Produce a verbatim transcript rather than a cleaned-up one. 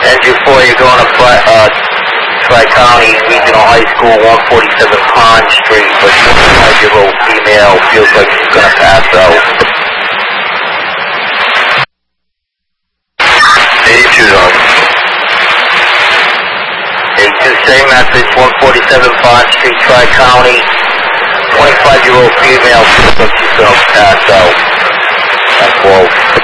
Engine four, you're going to uh, Tri-County Regional High School, one forty-seven Pond Street, but twenty-five-year-old female feels like she's going to pass out. eighty-two, dog. eighty-two, same message, one forty-seven Pond Street, Tri-County. twenty-five-year-old female feels like she's going to pass out. That's close.